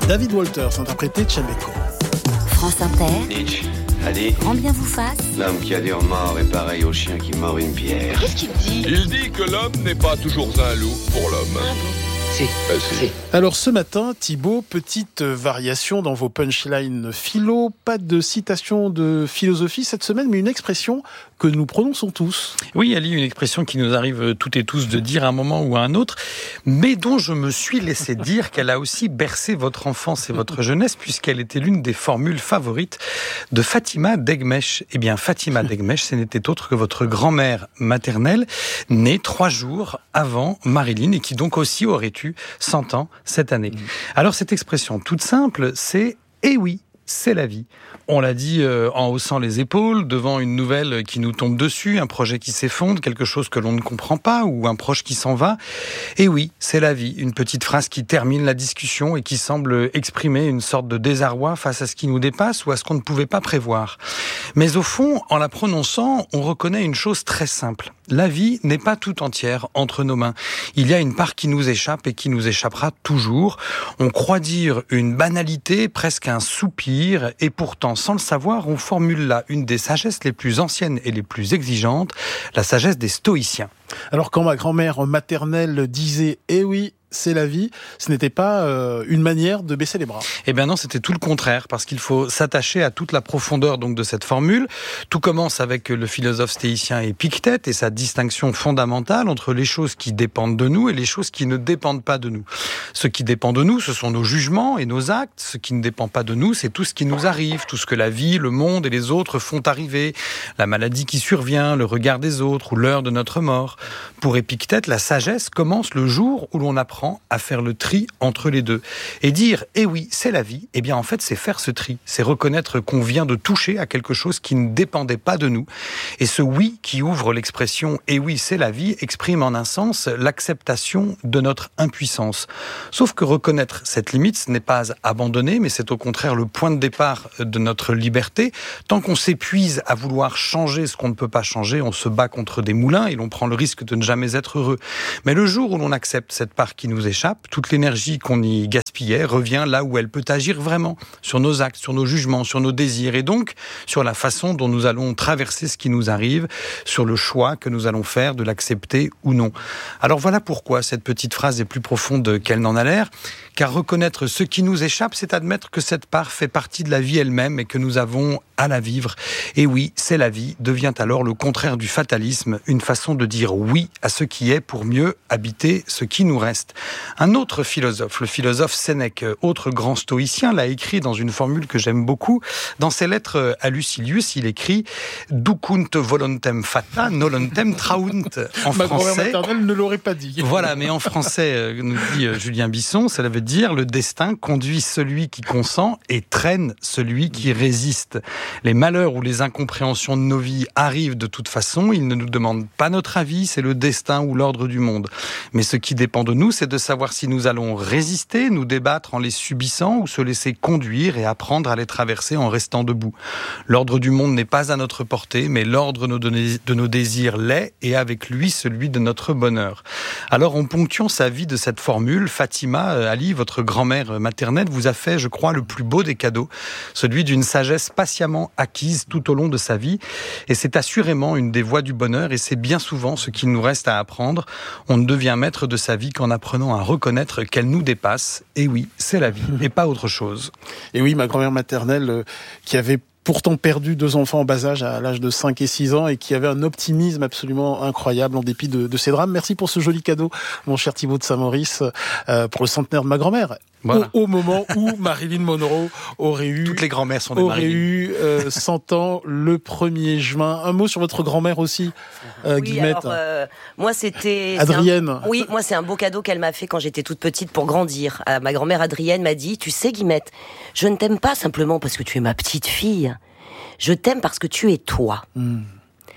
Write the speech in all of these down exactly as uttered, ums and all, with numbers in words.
David Walters, interprété Tchabeko. France Inter. Nietzsche, allez. Grand bien vous fasse. L'homme qui a dit on mord est pareil au chien qui mord une pierre. Qu'est-ce qu'il dit ? Il dit que l'homme n'est pas toujours un loup pour l'homme. Ah bon ? Si, Euh, si. si. Alors ce matin, Thibaut, petite variation dans vos punchlines philo, pas de citation de philosophie cette semaine, mais une expression que nous prononçons tous. Oui, Ali, une expression qui nous arrive toutes et tous de dire à un moment ou à un autre, mais dont je me suis laissé dire qu'elle a aussi bercé votre enfance et votre jeunesse, puisqu'elle était l'une des formules favorites de Fatima Degmech. Eh bien, Fatima Degmech, ce n'était autre que votre grand-mère maternelle, née trois jours avant Marilyn, et qui donc aussi aurait eu cent ans cette année. Alors, cette expression toute simple, c'est « eh oui ». C'est la vie. On l'a dit euh, en haussant les épaules, devant une nouvelle qui nous tombe dessus, un projet qui s'effondre, quelque chose que l'on ne comprend pas, ou un proche qui s'en va. Et oui, c'est la vie. Une petite phrase qui termine la discussion et qui semble exprimer une sorte de désarroi face à ce qui nous dépasse ou à ce qu'on ne pouvait pas prévoir. Mais au fond, en la prononçant, on reconnaît une chose très simple. La vie n'est pas tout entière entre nos mains. Il y a une part qui nous échappe et qui nous échappera toujours. On croit dire une banalité, presque un soupir, et pourtant, sans le savoir, on formule là une des sagesses les plus anciennes et les plus exigeantes, la sagesse des stoïciens. Alors quand ma grand-mère maternelle disait « eh oui, c'est la vie », ce n'était pas euh, une manière de baisser les bras. Eh bien non, c'était tout le contraire, parce qu'il faut s'attacher à toute la profondeur donc de cette formule. Tout commence avec le philosophe stoïcien Épictète et sa distinction fondamentale entre les choses qui dépendent de nous et les choses qui ne dépendent pas de nous. Ce qui dépend de nous, ce sont nos jugements et nos actes. Ce qui ne dépend pas de nous, c'est tout ce qui nous arrive, tout ce que la vie, le monde et les autres font arriver, la maladie qui survient, le regard des autres ou l'heure de notre mort. Pour Épictète, la sagesse commence le jour où l'on apprend à faire le tri entre les deux. Et dire « eh oui, c'est la vie », eh bien en fait c'est faire ce tri, c'est reconnaître qu'on vient de toucher à quelque chose qui ne dépendait pas de nous. Et ce « oui » qui ouvre l'expression « eh oui, c'est la vie » exprime en un sens l'acceptation de notre impuissance. Sauf que reconnaître cette limite, ce n'est pas abandonner, mais c'est au contraire le point de départ de notre liberté. Tant qu'on s'épuise à vouloir changer ce qu'on ne peut pas changer, on se bat contre des moulins et l'on prend le risque de ne jamais être heureux. Mais le jour où l'on accepte cette part qui nous échappe, toute l'énergie qu'on y gaspillait revient là où elle peut agir vraiment, sur nos actes, sur nos jugements, sur nos désirs, et donc sur la façon dont nous allons traverser ce qui nous arrive, sur le choix que nous allons faire de l'accepter ou non. Alors voilà pourquoi cette petite phrase est plus profonde qu'elle n'en a l'air, car reconnaître ce qui nous échappe, c'est admettre que cette part fait partie de la vie elle-même et que nous avons à la vivre. Et oui, c'est la vie, devient alors le contraire du fatalisme, une façon de dire oui à ce qui est pour mieux habiter ce qui nous reste. Un autre philosophe, le philosophe Sénèque, autre grand stoïcien, l'a écrit dans une formule que j'aime beaucoup. Dans ses lettres à Lucilius, il écrit « Ducunt volontem fata, noluntem traunt ». En Ma grand-mère français, maternelle ne l'aurait pas dit. voilà, mais en français, nous dit Julien Bisson, cela veut dire « Le destin conduit celui qui consent et traîne celui qui résiste ». Les malheurs ou les incompréhensions de nos vies arrivent de toute façon, ils ne nous demandent pas notre avis, c'est le destin ou l'ordre du monde. Mais ce qui dépend de nous, c'est de savoir si nous allons résister, nous débattre en les subissant ou se laisser conduire et apprendre à les traverser en restant debout. L'ordre du monde n'est pas à notre portée, mais l'ordre de nos désirs l'est et avec lui celui de notre bonheur. Alors en ponctuant sa vie de cette formule, Fatima, Ali, votre grand-mère maternelle, vous a fait, je crois, le plus beau des cadeaux, celui d'une sagesse patiemment acquise tout au long de sa vie. Et c'est assurément une des voies du bonheur et c'est bien souvent ce qu'il nous reste à apprendre. On ne devient maître de sa vie qu'en apprenant à reconnaître qu'elle nous dépasse. Et oui, c'est la vie et pas autre chose. Et oui, ma grand-mère maternelle euh, qui avait pourtant perdu deux enfants en bas âge à l'âge de cinq et six ans et qui avait un optimisme absolument incroyable en dépit de, de ces drames. Merci pour ce joli cadeau, mon cher Thibaut de Saint-Maurice, euh, pour le centenaire de ma grand-mère. Voilà. Au, au moment où Marilyn Monroe aurait eu... Toutes les grand-mères sont des aurait Marilyn. eu euh, cent ans le premier juin. Un mot sur votre grand-mère aussi, euh, oui, Guillemette. alors, euh, moi, c'était... Adrienne. C'est un, oui, moi, c'est un beau cadeau qu'elle m'a fait quand j'étais toute petite pour grandir. Euh, ma grand-mère Adrienne m'a dit, tu sais, Guillemette, je ne t'aime pas simplement parce que tu es ma petite fille. Je t'aime parce que tu es toi. Mm.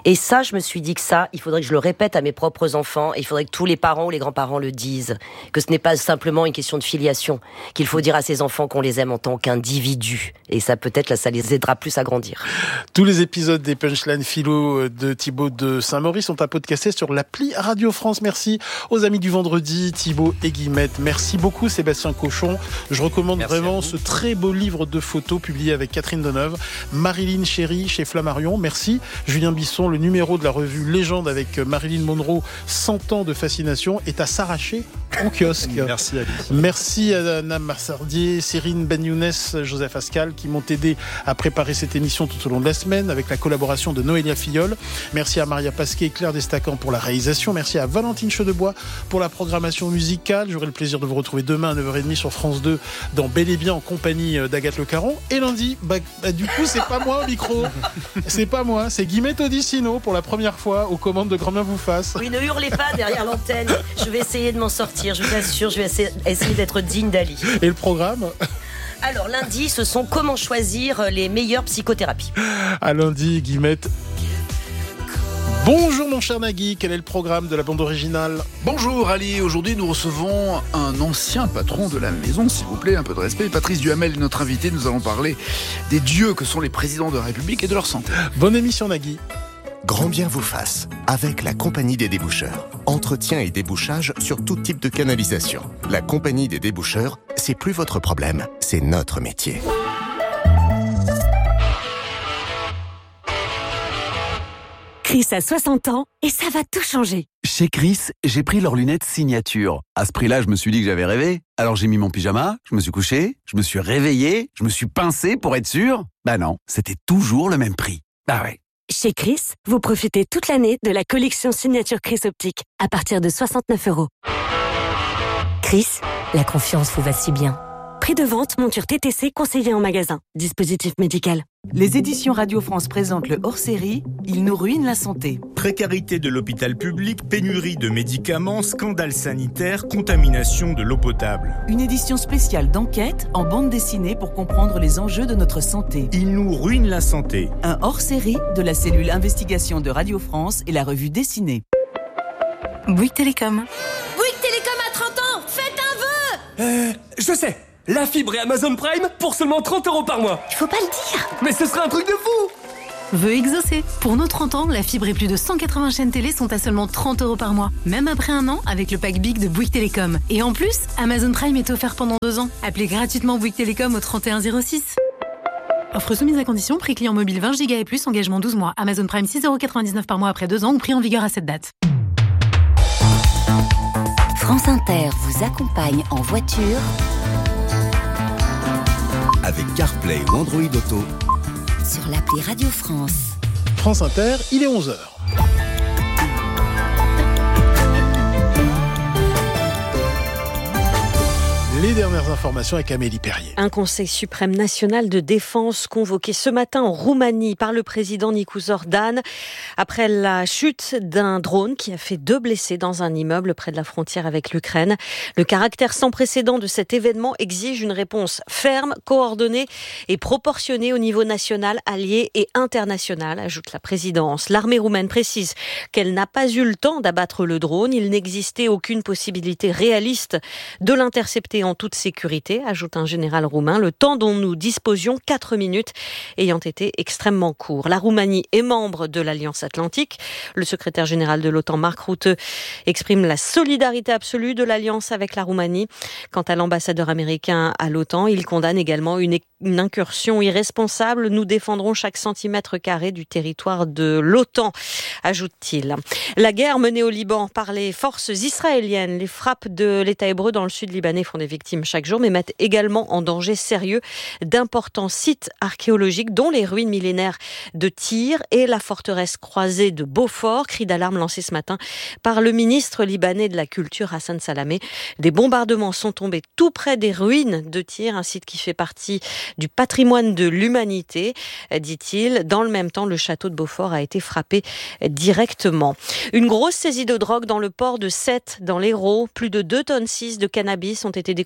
Et ça, je me suis dit que ça, il faudrait que je le répète à mes propres enfants, et il faudrait que tous les parents ou les grands-parents le disent, que ce n'est pas simplement une question de filiation, qu'il faut dire à ces enfants qu'on les aime en tant qu'individus. Et ça, peut-être, là, ça les aidera plus à grandir. Tous les épisodes des Punchlines Philo de Thibaut de Saint-Maurice sont à podcaster sur l'appli Radio France. Merci aux amis du vendredi, Thibaut et Guillemette. Merci beaucoup, Sébastien Cochon. Je recommande Merci vraiment ce très beau livre de photos publié avec Catherine Deneuve. Marilyn Chéry chez Flammarion. Merci. Julien Bisson, le numéro de la revue Légende avec Marilyn Monroe, cent ans de fascination, est à s'arracher en kiosque. Merci Ali. Merci à Anna Marsardier, Cyrine Ben Younes, Joseph Ascal qui m'ont aidé à préparer cette émission tout au long de la semaine avec la collaboration de Noélia Filleul. Merci à Maria Pasquet et Claire Destacan pour la réalisation. Merci à Valentine Chaudebois pour la programmation musicale. J'aurai le plaisir de vous retrouver demain à neuf heures trente sur France deux dans Bel et Bien en compagnie d'Agathe Le Caron. Et lundi, bah, bah, du coup, c'est pas moi au micro. C'est pas moi, c'est Guillemette Odissino pour la première fois aux commandes de Grand Bien vous fasse. Oui, ne hurlez pas derrière l'antenne. Je vais essayer de m'en sortir, je vous assure, je vais essayer, essayer d'être digne d'Ali. Et le programme ? Alors lundi, ce sont comment choisir les meilleures psychothérapies. À lundi, Guillemette. Bonjour mon cher Nagui, quel est le programme de la bande originale ? Bonjour Ali, aujourd'hui nous recevons un ancien patron de la maison, s'il vous plaît, un peu de respect. Patrice Duhamel est notre invité, nous allons parler des dieux que sont les présidents de la République et de leur santé. Bonne émission Nagui. Grand Bien vous fasse, avec la Compagnie des Déboucheurs. Entretien et débouchage sur tout type de canalisation. La Compagnie des Déboucheurs, c'est plus votre problème, c'est notre métier. Chris a soixante ans et ça va tout changer. Chez Chris, j'ai pris leurs lunettes signature. À ce prix-là, je me suis dit que j'avais rêvé. Alors j'ai mis mon pyjama, je me suis couché, je me suis réveillé, je me suis pincé pour être sûr. Bah non, c'était toujours le même prix. Bah ouais. Chez Chris, vous profitez toute l'année de la collection signature Chris Optique à partir de soixante-neuf euros. Chris, la confiance vous va si bien. Prix de vente, monture T T C conseillé en magasin. Dispositif médical. Les éditions Radio France présentent le hors-série « Il nous ruine la santé ». Précarité de l'hôpital public, pénurie de médicaments, scandale sanitaire, contamination de l'eau potable. Une édition spéciale d'enquête en bande dessinée pour comprendre les enjeux de notre santé. Il nous ruine la santé. Un hors-série de la cellule investigation de Radio France et la revue dessinée. Bouygues Télécom. Bouygues Télécom a trente ans, faites un vœu. Euh, je sais. La fibre et Amazon Prime pour seulement trente euros par mois. Il faut pas le dire. Mais ce serait un truc de fou. Vœu exaucé. Pour nos trente ans, la fibre et plus de cent quatre-vingts chaînes télé sont à seulement trente euros par mois. Même après un an, avec le pack Big de Bouygues Télécom. Et en plus, Amazon Prime est offert pendant deux ans. Appelez gratuitement Bouygues Télécom au trente et un zéro six. Offre soumise à condition, prix client mobile vingt giga et plus, engagement douze mois. Amazon Prime six euros quatre-vingt-dix-neuf par mois après deux ans ou prix en vigueur à cette date. France Inter vous accompagne en voiture avec CarPlay ou Android Auto sur l'appli Radio France. France Inter, il est onze heures. Les dernières informations avec Amélie Perrier. Un Conseil suprême national de défense convoqué ce matin en Roumanie par le président Nicolae Orban après la chute d'un drone qui a fait deux blessés dans un immeuble près de la frontière avec l'Ukraine. Le caractère sans précédent de cet événement exige une réponse ferme, coordonnée et proportionnée au niveau national, allié et international, ajoute la présidence. L'armée roumaine précise qu'elle n'a pas eu le temps d'abattre le drone. Il n'existait aucune possibilité réaliste de l'intercepter en toute sécurité, ajoute un général roumain, le temps dont nous disposions, quatre minutes, ayant été extrêmement court. La Roumanie est membre de l'Alliance Atlantique. Le secrétaire général de l'OTAN, Mark Rutte, exprime la solidarité absolue de l'Alliance avec la Roumanie. Quant à l'ambassadeur américain à l'OTAN, il condamne également une, une incursion irresponsable. Nous défendrons chaque centimètre carré du territoire de l'OTAN, ajoute-t-il. La guerre menée au Liban par les forces israéliennes, les frappes de l'État hébreu dans le sud libanais font des victimes chaque jour, mais mettent également en danger sérieux d'importants sites archéologiques, dont les ruines millénaires de Tyr et la forteresse croisée de Beaufort. Cri d'alarme lancé ce matin par le ministre libanais de la Culture, Hassan Salamé. Des bombardements sont tombés tout près des ruines de Tyr, un site qui fait partie du patrimoine de l'humanité, dit-il. Dans le même temps, le château de Beaufort a été frappé directement. Une grosse saisie de drogue dans le port de Sète, dans l'Hérault. Plus de deux tonnes six de cannabis ont été découvertes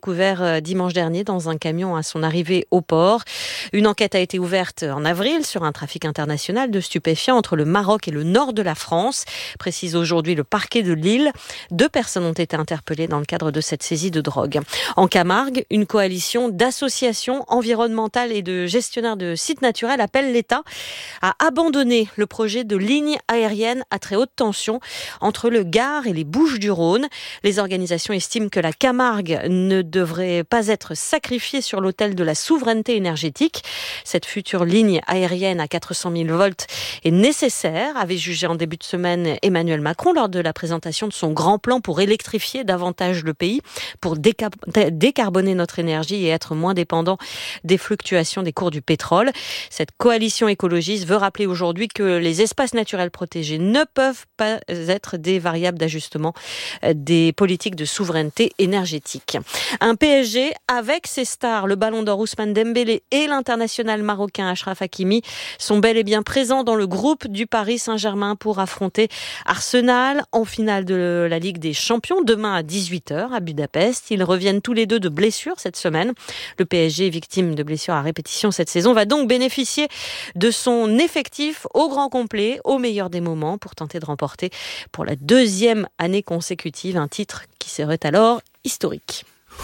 découvert dimanche dernier dans un camion à son arrivée au port. Une enquête a été ouverte en avril sur un trafic international de stupéfiants entre le Maroc et le nord de la France, précise aujourd'hui le parquet de Lille. Deux personnes ont été interpellées dans le cadre de cette saisie de drogue. En Camargue, une coalition d'associations environnementales et de gestionnaires de sites naturels appelle l'État à abandonner le projet de ligne aérienne à très haute tension entre le Gard et les Bouches-du-Rhône. Les organisations estiment que la Camargue ne devrait pas être sacrifiée sur l'autel de la souveraineté énergétique. Cette future ligne aérienne à quatre cent mille volts est nécessaire, avait jugé en début de semaine Emmanuel Macron lors de la présentation de son grand plan pour électrifier davantage le pays, pour déca- décarboner notre énergie et être moins dépendant des fluctuations des cours du pétrole. Cette coalition écologiste veut rappeler aujourd'hui que les espaces naturels protégés ne peuvent pas être des variables d'ajustement des politiques de souveraineté énergétique. Un P S G avec ses stars, le Ballon d'Or Ousmane Dembélé et l'international marocain Achraf Hakimi sont bel et bien présents dans le groupe du Paris Saint-Germain pour affronter Arsenal en finale de la Ligue des Champions demain à dix-huit heures à Budapest. Ils reviennent tous les deux de blessures cette semaine. Le P S G, victime de blessures à répétition cette saison, va donc bénéficier de son effectif au grand complet, au meilleur des moments, pour tenter de remporter pour la deuxième année consécutive un titre qui serait alors historique.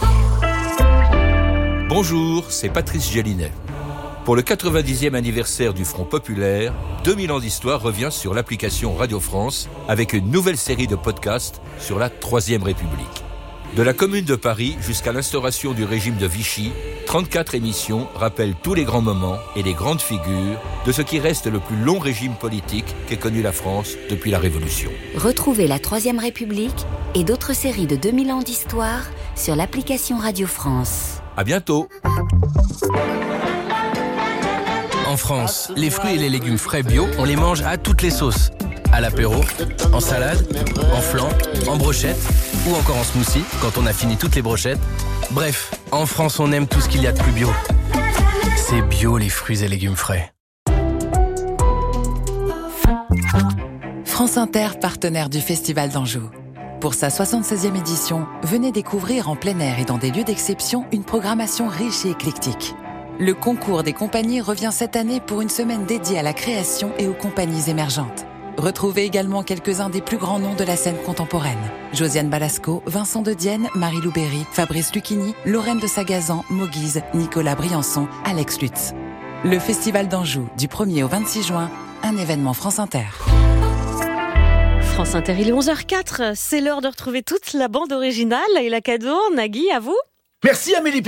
Bonjour, c'est Patrice Gélinet. Pour le quatre-vingt-dixième anniversaire du Front Populaire, deux mille ans d'histoire revient sur l'application Radio France avec une nouvelle série de podcasts sur la Troisième République. De la Commune de Paris jusqu'à l'instauration du régime de Vichy, trente-quatre émissions rappellent tous les grands moments et les grandes figures de ce qui reste le plus long régime politique qu'ait connu la France depuis la Révolution. Retrouvez la Troisième République et d'autres séries de deux mille ans d'histoire sur l'application Radio France. À bientôt. En France, les fruits et les légumes frais bio, on les mange à toutes les sauces. À l'apéro, en salade, en flan, en brochette ou encore en smoothie quand on a fini toutes les brochettes. Bref, en France, on aime tout ce qu'il y a de plus bio. C'est bio les fruits et légumes frais. France Inter, partenaire du Festival d'Anjou. Pour sa soixante-seizième édition, venez découvrir en plein air et dans des lieux d'exception une programmation riche et éclectique. Le concours des compagnies revient cette année pour une semaine dédiée à la création et aux compagnies émergentes. Retrouvez également quelques-uns des plus grands noms de la scène contemporaine. Josiane Balasco, Vincent de Dienne, Marie-Lou Berry, Fabrice Lucchini, Lorraine de Sagazan, Moguise, Nicolas Briançon, Alex Lutz. Le Festival d'Anjou, du premier au vingt-six juin, un événement France Inter. France Inter, il est onze heures zéro quatre. C'est l'heure de retrouver toute la bande originale et la cadeau. Nagui, à vous. Merci Amélie.